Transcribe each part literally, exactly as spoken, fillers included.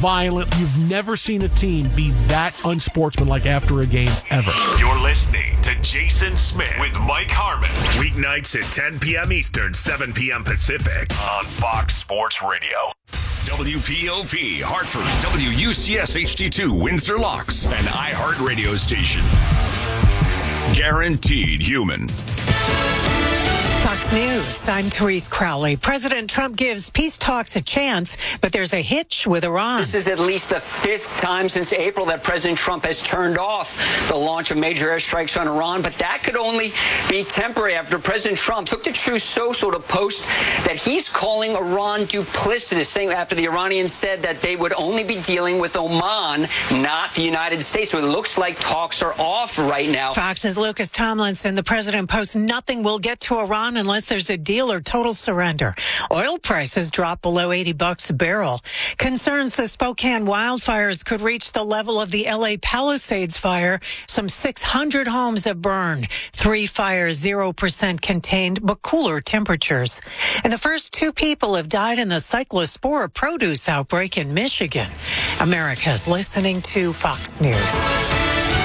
violent. You've never seen a team be that unsportsmanlike after a game ever. You're listening to Jason Smith with Mike Harmon. Weeknights at ten p.m. Eastern, seven p.m. Pacific on Fox Sports Radio. W P O P, Hartford, W U C S H D two, Windsor Locks, an iHeart radio station. Guaranteed human. Fox News, I'm Therese Crowley. President Trump gives peace talks a chance, but there's a hitch with Iran. This is at least the fifth time since April that President Trump has turned off the launch of major airstrikes on Iran, but that could only be temporary after President Trump took to Truth Social to post that he's calling Iran duplicitous, saying after the Iranians said that they would only be dealing with Oman, not the United States. So it looks like talks are off right now. Fox's Lucas Tomlinson, the president posts nothing will get to Iran unless there's a deal or total surrender. Oil prices dropped below eighty bucks a barrel. Concerns the Spokane wildfires could reach the level of the L A Palisades fire. Some six hundred homes have burned. Three fires, zero percent contained, but cooler temperatures. And the first two people have died in the cyclospora produce outbreak in Michigan. America's listening to Fox News.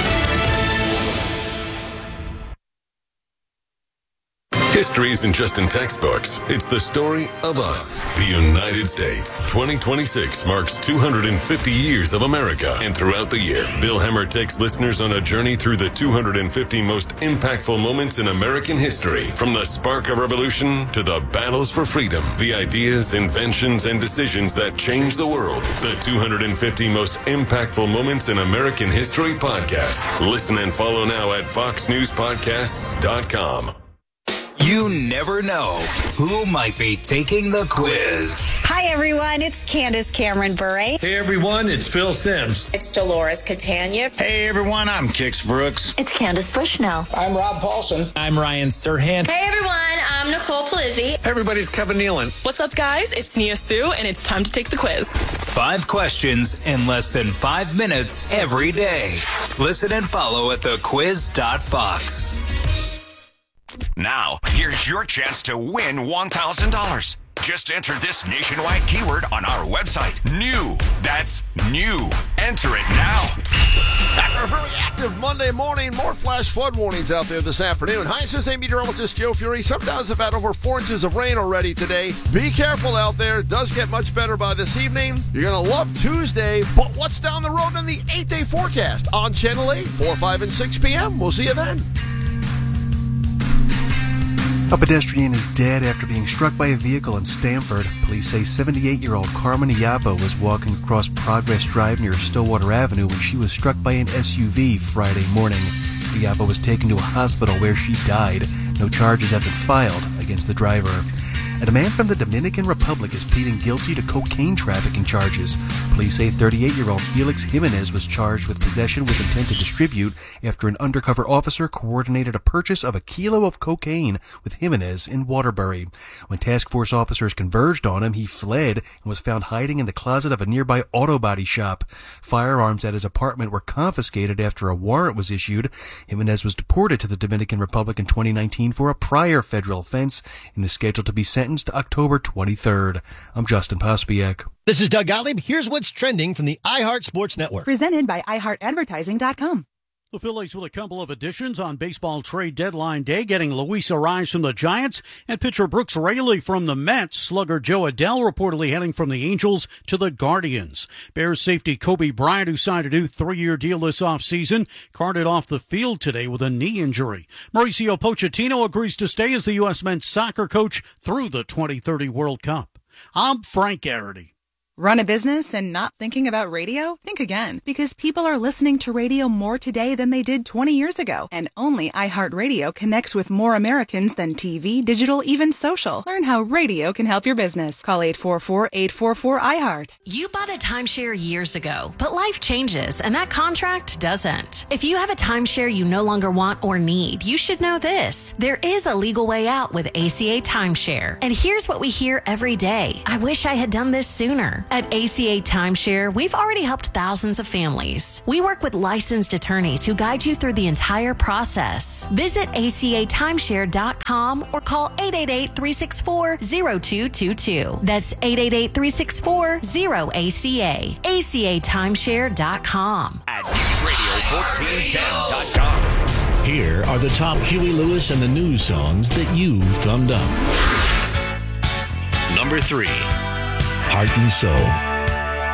History isn't just in textbooks. It's the story of us, the United States. twenty twenty-six marks two hundred fifty years of America. And throughout the year, Bill Hemmer takes listeners on a journey through the two hundred fifty most impactful moments in American history. From the spark of revolution to the battles for freedom, the ideas, inventions, and decisions that changed the world. The two hundred fifty most impactful moments in American history podcast. Listen and follow now at fox news podcasts dot com. You never know who might be taking the quiz. Hi, everyone. It's Candace Cameron Bure. Hey, everyone. It's Phil Sims. It's Dolores Catania. Hey, everyone. I'm Kix Brooks. It's Candace Bushnell. I'm Rob Paulson. I'm Ryan Serhant. Hey, everyone. I'm Nicole Palizzi. Hey, everybody's Kevin Nealon. What's up, guys? It's Nia Sue, and it's time to take the quiz. Five questions in less than five minutes every day. Listen and follow at the quiz dot fox. Now, here's your chance to win one thousand dollars. Just enter this nationwide keyword on our website. New. That's new. Enter it now. After a very active Monday morning, more flash flood warnings out there this afternoon. Hi, this is meteorologist Joe Fury. Some towns have had over four inches of rain already today. Be careful out there. It does get much better by this evening. You're going to love Tuesday, but what's down the road in the eight-day forecast on Channel eight, four, five, and six p.m. We'll see you then. A pedestrian is dead after being struck by a vehicle in Stamford. Police say seventy-eight-year-old Carmen Iappo was walking across Progress Drive near Stillwater Avenue when she was struck by an S U V Friday morning. Iappo was taken to a hospital where she died. No charges have been filed against the driver. And a man from the Dominican Republic is pleading guilty to cocaine trafficking charges. Police say thirty-eight-year-old Felix Jimenez was charged with possession with intent to distribute after an undercover officer coordinated a purchase of a kilo of cocaine with Jimenez in Waterbury. When task force officers converged on him, he fled and was found hiding in the closet of a nearby auto body shop. Firearms at his apartment were confiscated after a warrant was issued. Jimenez was deported to the Dominican Republic in twenty nineteen for a prior federal offense and is scheduled to be sentenced October twenty-third. I'm Justin Pospiak. This is Doug Gottlieb. Here's what's trending from the iHeart Sports Network. Presented by i heart advertising dot com. The Phillies with a couple of additions on baseball trade deadline day, getting Luis Arraez from the Giants and pitcher Brooks Raley from the Mets. Slugger Joe Adell reportedly heading from the Angels to the Guardians. Bears safety Kobe Bryant, who signed a new three-year deal this offseason, carted off the field today with a knee injury. Mauricio Pochettino agrees to stay as the U S men's soccer coach through the twenty thirty World Cup. I'm Frank Garrity. Run a business and not thinking about radio? Think again, because people are listening to radio more today than they did twenty years ago. And only iHeartRadio connects with more Americans than T V, digital, even social. Learn how radio can help your business. Call eight four four, eight four four, I heart. You bought a timeshare years ago, but life changes and that contract doesn't. If you have a timeshare you no longer want or need, you should know this. There is a legal way out with A C A Timeshare. And here's what we hear every day. I wish I had done this sooner. At A C A Timeshare, we've already helped thousands of families. We work with licensed attorneys who guide you through the entire process. Visit A C A timeshare dot com or call eight eight eight, three six four, zero two two two. That's eight eight eight, three six four, zero A C A. A C A timeshare dot com. At news radio fourteen ten dot com. Here are the top Huey Lewis and the News songs that you've thumbed up. Number three, Heart and Soul.